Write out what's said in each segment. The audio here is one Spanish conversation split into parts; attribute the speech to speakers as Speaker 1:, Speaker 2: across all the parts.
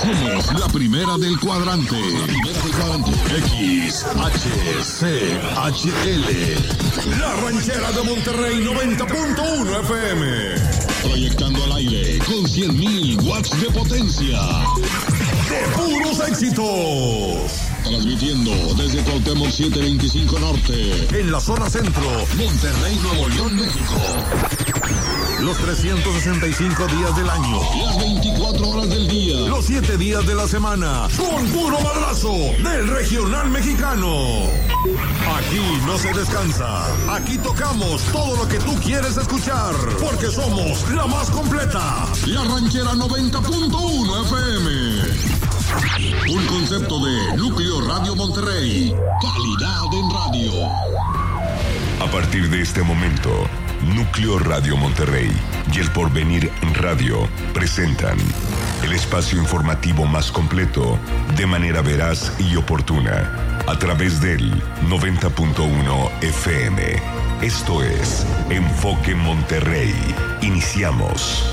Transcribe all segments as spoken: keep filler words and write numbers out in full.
Speaker 1: Somos la primera del cuadrante. La primera del cuadrante. X, H, C, H, L. La Ranchera de Monterrey noventa punto uno F M. Proyectando al aire con cien mil watts de potencia. De puros éxitos. Transmitiendo desde Cuauhtémoc setecientos veinticinco Norte. En la zona centro. Monterrey, Nuevo León, México. Los trescientos sesenta y cinco días del año. Las veinticuatro horas del día. Los siete días de la semana. Con puro madrazo del regional mexicano. Aquí no se descansa. Aquí tocamos todo lo que tú quieres escuchar. Porque somos la más completa. La Ranchera noventa punto uno F M. Un concepto de Núcleo Radio Monterrey. Calidad en radio.
Speaker 2: A partir de este momento, Núcleo Radio Monterrey y El Porvenir Radio presentan el espacio informativo más completo de manera veraz y oportuna a través del noventa punto uno F M. Esto es Enfoque Monterrey. Iniciamos.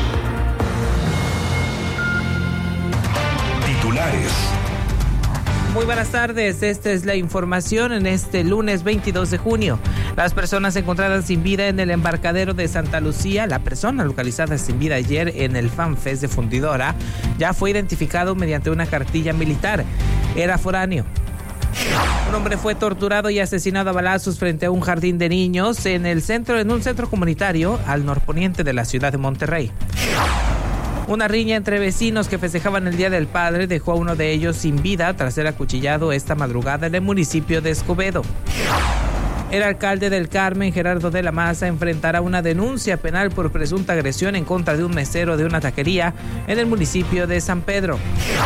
Speaker 2: Titulares.
Speaker 3: Muy buenas tardes, esta es la información en este lunes veintidós de junio. Las personas encontradas sin vida en el embarcadero de Santa Lucía, la persona localizada sin vida ayer en el FanFest de Fundidora, ya fue identificado mediante una cartilla militar. Era foráneo. Un hombre fue torturado y asesinado a balazos frente a un jardín de niños en el centro, en un centro comunitario al norponiente de la ciudad de Monterrey. Una riña entre vecinos que festejaban el Día del Padre dejó a uno de ellos sin vida tras ser acuchillado esta madrugada en el municipio de Escobedo. El alcalde del Carmen, Gerardo de la Maza, enfrentará una denuncia penal por presunta agresión en contra de un mesero de una taquería en el municipio de San Pedro.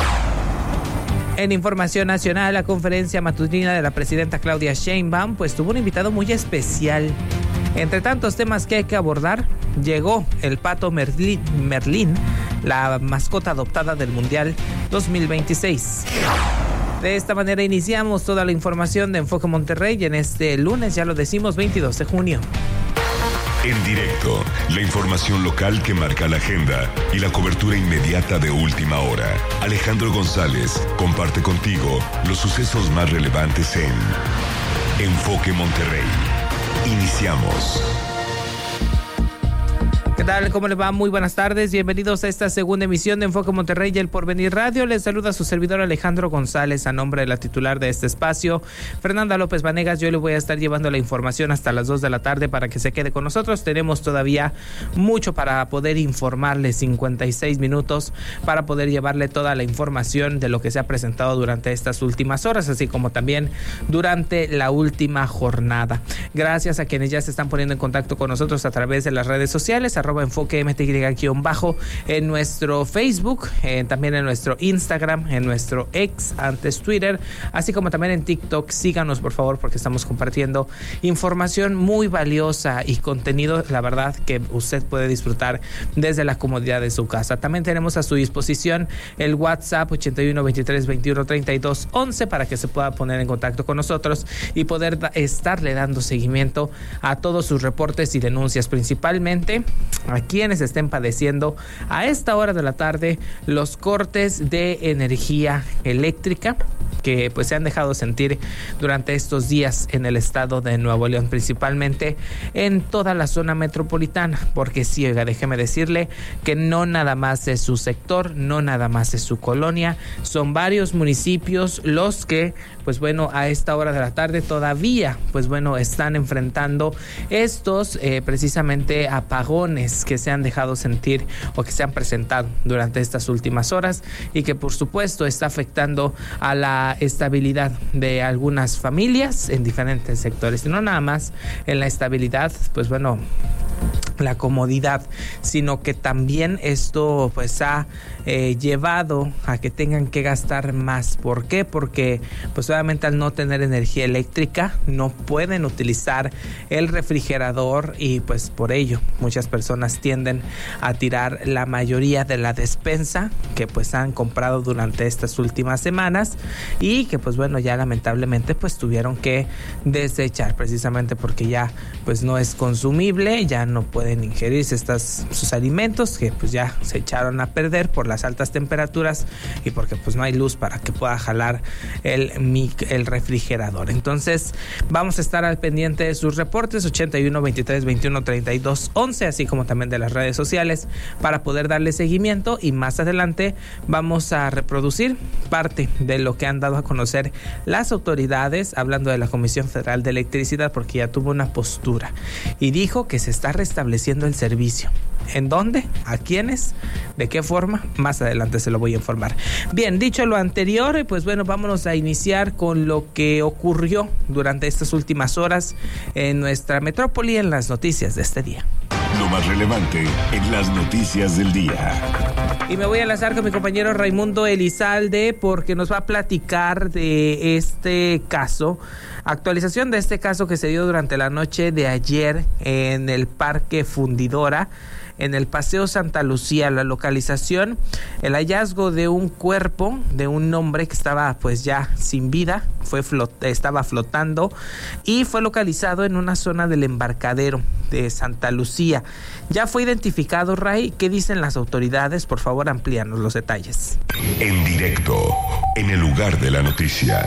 Speaker 3: En información nacional, la conferencia matutina de la presidenta Claudia Sheinbaum pues tuvo un invitado muy especial. Entre tantos temas que hay que abordar, llegó el pato Merlín, Merlín, la mascota adoptada del Mundial dos mil veintiséis. De esta manera iniciamos toda la información de Enfoque Monterrey en este lunes, ya lo decimos, veintidós de junio.
Speaker 2: En directo, la información local que marca la agenda y la cobertura inmediata de última hora. Alejandro González comparte contigo los sucesos más relevantes en Enfoque Monterrey. Iniciamos.
Speaker 3: ¿Qué tal? ¿Cómo le va? Muy buenas tardes. Bienvenidos a esta segunda emisión de Enfoque Monterrey y El Porvenir Radio. Les saluda su servidor Alejandro González a nombre de la titular de este espacio, Fernanda López Vanegas. Yo le voy a estar llevando la información hasta las dos de la tarde para que se quede con nosotros. Tenemos todavía mucho para poder informarle, cincuenta y seis minutos para poder llevarle toda la información de lo que se ha presentado durante estas últimas horas, así como también durante la última jornada. Gracias a quienes ya se están poniendo en contacto con nosotros a través de las redes sociales, arroba enfoque mty-bajo en nuestro Facebook, eh, también en nuestro Instagram, en nuestro ex, antes Twitter, así como también en TikTok. Síganos por favor porque estamos compartiendo información muy valiosa y contenido, la verdad, que usted puede disfrutar desde la comodidad de su casa. También tenemos a su disposición el WhatsApp ochenta y uno, veintitrés, veintiuno, treinta y dos, once para que se pueda poner en contacto con nosotros y poder da- estarle dando seguimiento a todos sus reportes y denuncias, principalmente a quienes estén padeciendo a esta hora de la tarde los cortes de energía eléctrica que pues se han dejado sentir durante estos días en el estado de Nuevo León, principalmente en toda la zona metropolitana, porque sí, oiga, déjeme decirle que no nada más es su sector, no nada más es su colonia, son varios municipios los que pues bueno, a esta hora de la tarde todavía pues bueno, están enfrentando estos eh, precisamente apagones que se han dejado sentir o que se han presentado durante estas últimas horas y que por supuesto está afectando a la estabilidad de algunas familias en diferentes sectores, y no nada más en la estabilidad, pues bueno, la comodidad, sino que también esto pues ha eh, llevado a que tengan que gastar más. ¿Por qué? Porque pues obviamente al no tener energía eléctrica no pueden utilizar el refrigerador y pues por ello muchas personas tienden a tirar la mayoría de la despensa que pues han comprado durante estas últimas semanas y que pues bueno, ya lamentablemente pues tuvieron que desechar precisamente porque ya pues no es consumible, ya no puede pueden ingerirse estas, sus alimentos que pues ya se echaron a perder por las altas temperaturas y porque pues no hay luz para que pueda jalar el, el refrigerador. Entonces vamos a estar al pendiente de sus reportes ochenta y uno, veintitrés, veintiuno, treinta y dos, once, así como también de las redes sociales para poder darle seguimiento, y más adelante vamos a reproducir parte de lo que han dado a conocer las autoridades, hablando de la Comisión Federal de Electricidad, porque ya tuvo una postura y dijo que se está restableciendo el servicio. ¿En dónde? ¿A quiénes? ¿De qué forma? Más adelante se lo voy a informar. Bien, dicho lo anterior, pues bueno, vámonos a iniciar con lo que ocurrió durante estas últimas horas en nuestra metrópoli en las noticias de este día.
Speaker 2: Lo más relevante en las noticias del día.
Speaker 3: Y me voy a enlazar con mi compañero Raimundo Elizalde porque nos va a platicar de este caso, actualización de este caso que se dio durante la noche de ayer en el Parque Fundidora, en el Paseo Santa Lucía. La localización, el hallazgo de un cuerpo de un hombre que estaba pues ya sin vida, fue flot- estaba flotando y fue localizado en una zona del embarcadero de Santa Lucía. Ya fue identificado, Ray. ¿Qué dicen las autoridades? Por favor, amplíanos los detalles.
Speaker 2: En directo, en el lugar de la noticia.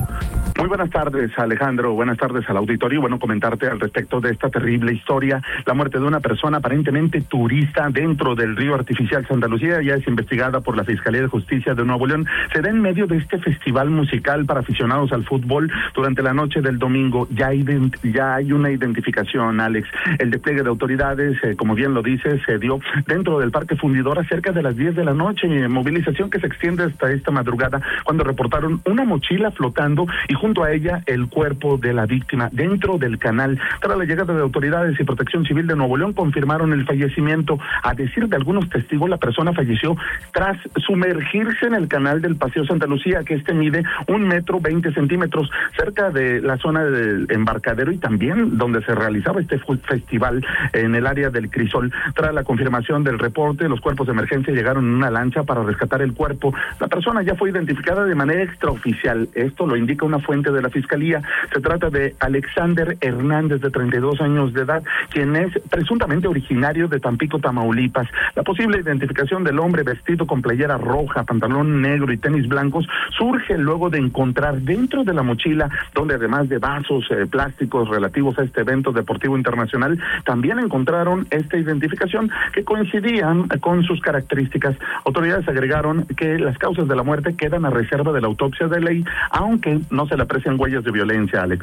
Speaker 4: Muy buenas tardes, Alejandro. Buenas tardes al auditorio. Bueno, comentarte al respecto de esta terrible historia, la muerte de una persona aparentemente turista dentro del río artificial Santa Lucía, ya es investigada por la Fiscalía de Justicia de Nuevo León. Se da en medio de este festival musical para aficionados al fútbol durante la noche del domingo. Ya, ident- ya hay una identificación, Alex. El despliegue de autoridades, eh, como bien lo dice, se dio dentro del Parque Fundidora cerca de las diez de la noche, eh, movilización que se extiende hasta esta madrugada, cuando reportaron una mochila flotando y junto a ella el cuerpo de la víctima dentro del canal. Tras la llegada de autoridades y Protección Civil de Nuevo León confirmaron el fallecimiento. A decir de algunos testigos, la persona falleció tras sumergirse en el canal del Paseo Santa Lucía, que este mide un metro veinte centímetros, cerca de la zona del embarcadero y también donde se realizaba este festival en el área del Crisol. Tras la confirmación del reporte, los cuerpos de emergencia llegaron en una lancha para rescatar el cuerpo. La persona ya fue identificada de manera extraoficial. Esto lo indica una fuente de la Fiscalía. Se trata de Alexander Hernández, de treinta y dos años de edad, quien es presuntamente originario de Tampico, Tamaulipas. La posible identificación del hombre vestido con playera roja, pantalón negro y tenis blancos surge luego de encontrar dentro de la mochila, donde además de vasos eh, plásticos relativos a este evento deportivo internacional, también encontraron esta identificación que coincidían con sus características. Autoridades agregaron que las causas de la muerte quedan a reserva de la autopsia de ley, aunque no se le aprecian huellas de violencia, Alex.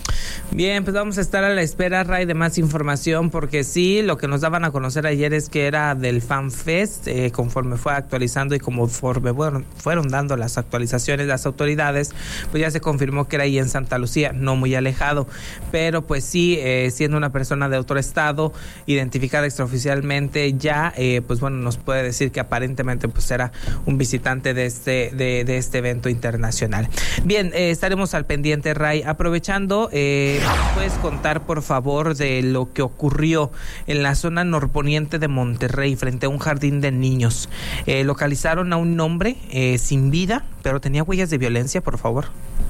Speaker 3: Bien, pues vamos a estar a la espera, Ray, de más información, porque sí, lo que nos daban a conocer ayer es que era del FanFest, eh, conforme fue actualizando y conforme bueno, fueron dando las actualizaciones las autoridades, pues ya se confirmó que era ahí en Santa Lucía, no muy alejado, pero pues sí, eh, siendo una persona de otro estado, identificada extraoficialmente ya, eh, pues bueno, nos puede decir que aparentemente pues era un visitante de este, de, de este evento internacional. Bien, eh, estaremos al pendiente, Ray. Aprovechando, eh, ¿puedes contar, por favor, de lo que ocurrió en la zona norponiente de Monterrey, frente a un jardín de niños? Eh, localizaron a un hombre eh, sin vida, pero tenía huellas de violencia, por favor.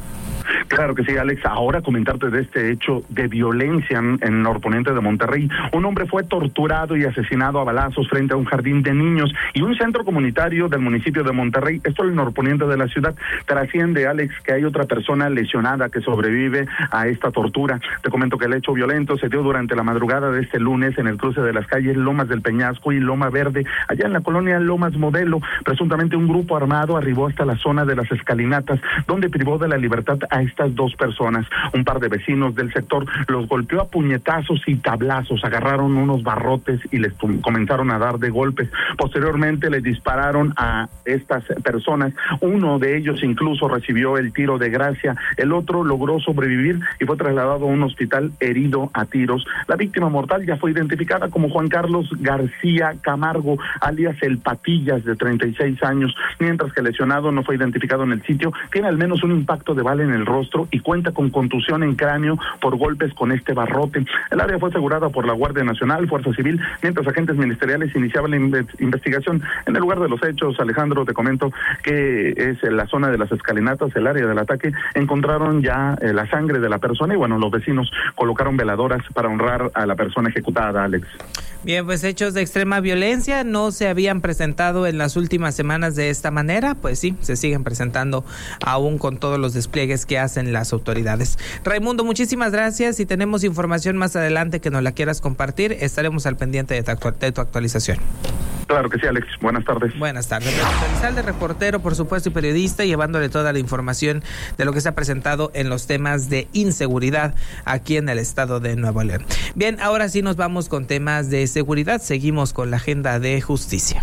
Speaker 4: Claro que sí, Alex. Ahora comentarte de este hecho de violencia en, en norponiente de Monterrey. Un hombre fue torturado y asesinado a balazos frente a un jardín de niños y un centro comunitario del municipio de Monterrey. Esto es el norponiente de la ciudad. Trasciende, Alex, que hay otra persona lesionada que sobrevive a esta tortura. Te comento que el hecho violento se dio durante la madrugada de este lunes en el cruce de las calles Lomas del Peñasco y Loma Verde, allá en la colonia Lomas Modelo. Presuntamente un grupo armado arribó hasta la zona de las escalinatas, donde privó de la libertad a estas dos personas. Un par de vecinos del sector los golpeó a puñetazos y tablazos, agarraron unos barrotes y les comenzaron a dar de golpes. Posteriormente le dispararon a estas personas. Uno de ellos incluso recibió el tiro de gracia, el otro logró sobrevivir y fue trasladado a un hospital herido a tiros. La víctima mortal ya fue identificada como Juan Carlos García Camargo, alias El Patillas, de treinta y seis años, mientras que el lesionado no fue identificado en el sitio. Tiene al menos un impacto de bala en el rostro rostro y cuenta con contusión en cráneo por golpes con este barrote. El área fue asegurada por la Guardia Nacional, Fuerza Civil, mientras agentes ministeriales iniciaban la inve- investigación. En el lugar de los hechos, Alejandro, te comento que es en la zona de las escalinatas, el área del ataque, encontraron ya eh, la sangre de la persona y bueno, los vecinos colocaron veladoras para honrar a la persona ejecutada, Alex.
Speaker 3: Bien, pues hechos de extrema violencia no se habían presentado en las últimas semanas de esta manera, pues sí, se siguen presentando aún con todos los despliegues que hacen las autoridades. Raimundo, muchísimas gracias. Si tenemos información más adelante que nos la quieras compartir, estaremos al pendiente de tu, actu- de tu actualización.
Speaker 4: Claro que sí, Alex. Buenas tardes.
Speaker 3: Buenas tardes. De reportero, por supuesto, y periodista, llevándole toda la información de lo que se ha presentado en los temas de inseguridad aquí en el estado de Nuevo León. Bien, ahora sí nos vamos con temas de seguridad. Seguimos con la agenda de justicia.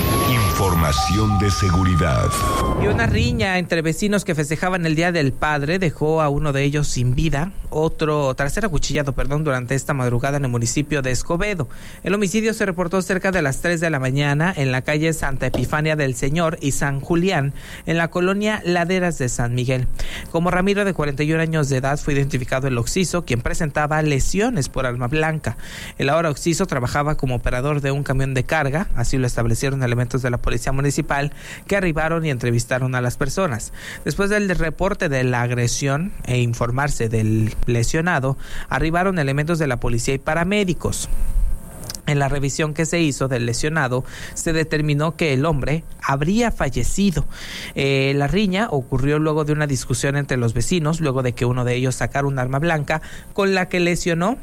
Speaker 2: Información de seguridad.
Speaker 3: Y una riña entre vecinos que festejaban el Día del Padre dejó a uno de ellos sin vida, otro tras ser acuchillado, perdón, durante esta madrugada en el municipio de Escobedo. El homicidio se reportó cerca de las tres de la mañana en la calle Santa Epifania del Señor y San Julián, en la colonia Laderas de San Miguel. Como Ramiro, de cuarenta y un años de edad, fue identificado el occiso, quien presentaba lesiones por arma blanca. El ahora occiso trabajaba como operador de un camión de carga, así lo establecieron elementos de la policía municipal que arribaron y entrevistaron a las personas. Después del reporte de la agresión e informarse del lesionado, arribaron elementos de la policía y paramédicos. En la revisión que se hizo del lesionado, se determinó que el hombre habría fallecido. Eh, la riña ocurrió luego de una discusión entre los vecinos, luego de que uno de ellos sacara un arma blanca con la que lesionó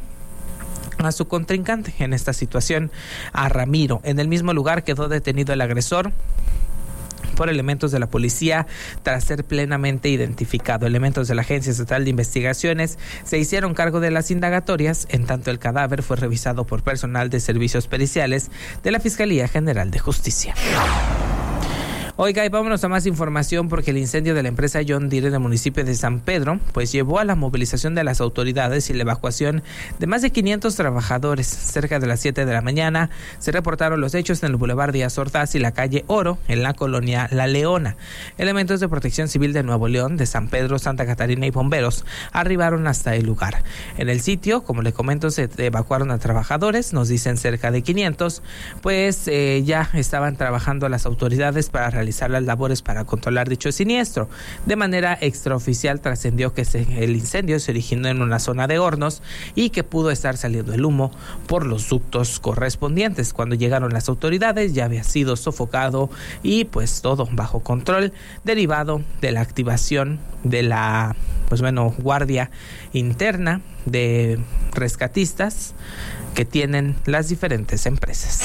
Speaker 3: a su contrincante. En esta situación, a Ramiro. En el mismo lugar quedó detenido el agresor por elementos de la policía tras ser plenamente identificado. Elementos de la Agencia Estatal de Investigaciones se hicieron cargo de las indagatorias, en tanto el cadáver fue revisado por personal de servicios periciales de la Fiscalía General de Justicia. Oiga, y vámonos a más información porque el incendio de la empresa John Deere en el municipio de San Pedro pues llevó a la movilización de las autoridades y la evacuación de más de quinientos trabajadores. Cerca de las siete de la mañana se reportaron los hechos en el Boulevard Díaz Ordaz y la calle Oro en la colonia La Leona. Elementos de Protección Civil de Nuevo León, de San Pedro, Santa Catarina y bomberos arribaron hasta el lugar. En el sitio, como le comento, se evacuaron a trabajadores, nos dicen cerca de quinientos, pues eh, ya estaban trabajando las autoridades para realizar realizar las labores para controlar dicho siniestro. De manera extraoficial trascendió que se, el incendio se originó en una zona de hornos y que pudo estar saliendo el humo por los ductos correspondientes. Cuando llegaron las autoridades ya había sido sofocado y pues todo bajo control, derivado de la activación de la pues bueno guardia interna de rescatistas que tienen las diferentes empresas.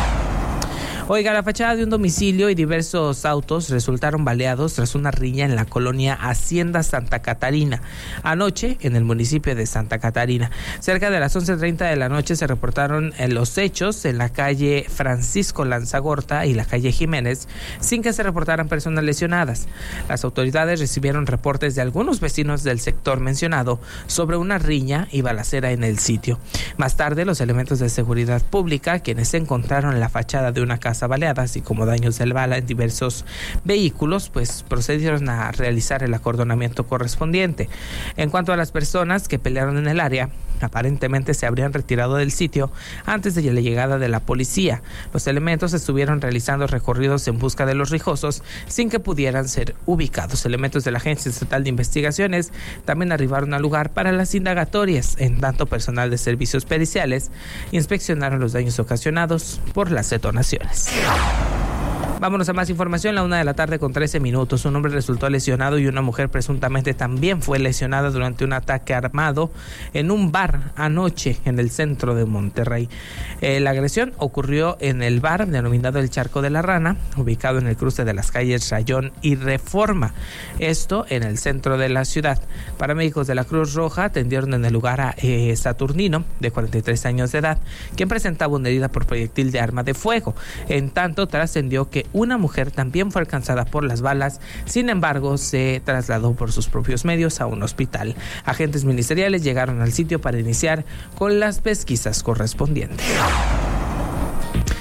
Speaker 3: Oiga, la fachada de un domicilio y diversos autos resultaron baleados tras una riña en la colonia Hacienda Santa Catarina, anoche en el municipio de Santa Catarina. Cerca de las once treinta de la noche se reportaron los hechos en la calle Francisco Lanzagorta y la calle Jiménez, sin que se reportaran personas lesionadas. Las autoridades recibieron reportes de algunos vecinos del sector mencionado sobre una riña y balacera en el sitio. Más tarde, los elementos de seguridad pública, quienes encontraron la fachada de una casa baleada, así como daños del bala en diversos vehículos, pues procedieron a realizar el acordonamiento correspondiente. En cuanto a las personas que pelearon en el área, aparentemente se habrían retirado del sitio antes de la llegada de la policía. Los elementos estuvieron realizando recorridos en busca de los rijosos sin que pudieran ser ubicados. Elementos de la Agencia Estatal de Investigaciones también arribaron al lugar para las indagatorias, en tanto personal de servicios periciales inspeccionaron los daños ocasionados por las detonaciones. Vámonos a más información. La una de la tarde con trece minutos. Un hombre resultó lesionado y una mujer presuntamente también fue lesionada durante un ataque armado en un bar anoche en el centro de Monterrey. Eh, la agresión ocurrió en el bar denominado El Charco de la Rana, ubicado en el cruce de las calles Rayón y Reforma. Esto en el centro de la ciudad. Paramédicos de la Cruz Roja atendieron en el lugar a eh, Saturnino, de cuarenta y tres años de edad, quien presentaba una herida por proyectil de arma de fuego. En tanto, trascendió que una mujer también fue alcanzada por las balas, sin embargo, se trasladó por sus propios medios a un hospital. Agentes ministeriales llegaron al sitio para iniciar con las pesquisas correspondientes.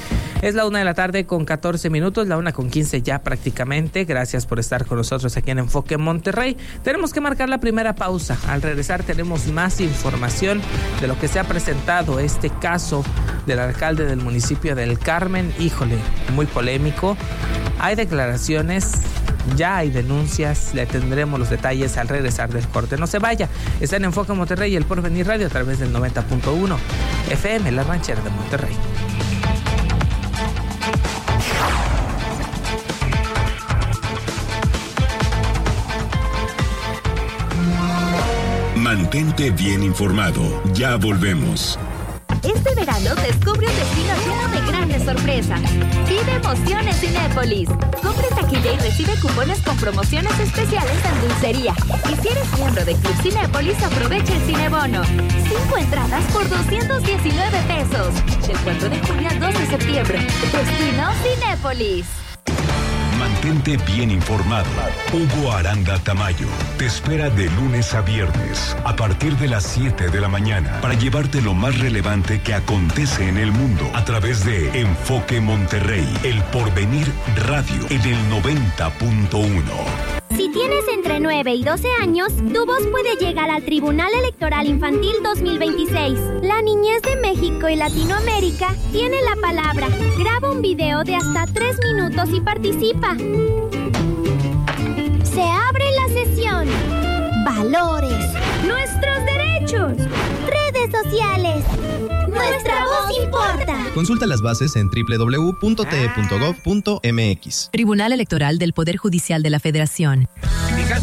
Speaker 3: Es la una de la tarde con catorce minutos, la una con quince ya prácticamente. Gracias por estar con nosotros aquí en Enfoque Monterrey. Tenemos que marcar la primera pausa. Al regresar tenemos más información de lo que se ha presentado, este caso del alcalde del municipio del Carmen. Híjole, muy polémico. Hay declaraciones, ya hay denuncias, le tendremos los detalles al regresar del corte. No se vaya, está en Enfoque Monterrey y el Porvenir Radio a través del noventa punto uno F M, La Ranchera de Monterrey.
Speaker 2: Mantente bien informado. Ya volvemos.
Speaker 5: Este verano descubre un destino lleno de grandes sorpresas. Vive emoción en Cinépolis. Compre taquilla y recibe cupones con promociones especiales en dulcería. Y si eres miembro de Club Cinépolis, aprovecha el Cinebono. Cinco entradas por doscientos diecinueve pesos. Del cuatro de junio al dos de septiembre. Destino Cinépolis.
Speaker 2: Mantente bien informado. Hugo Aranda Tamayo te espera de lunes a viernes a partir de las siete de la mañana para llevarte lo más relevante que acontece en el mundo a través de Enfoque Monterrey, el Porvenir Radio en el noventa punto uno.
Speaker 6: Si tienes entre nueve y doce años, tu voz puede llegar al Tribunal Electoral Infantil dos mil veintiséis. La niñez de México y Latinoamérica tiene la palabra. Graba un video de hasta tres minutos y participa. Se abre la sesión. Valores. Nuestros derechos. Redes sociales. Nuestra voz importa.
Speaker 7: Consulta las bases en doble u doble u doble u punto t e punto gov punto m x.
Speaker 8: Tribunal Electoral del Poder Judicial de la Federación.
Speaker 3: Fíjate